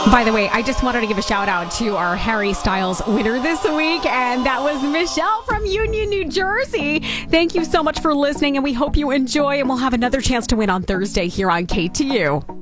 By the way, I just wanted to give a shout out to our Harry Styles winner this week, and that was Michelle from Union, New Jersey. Thank you so much for listening, and we hope you enjoy, and we'll have another chance to win on Thursday here on KTU.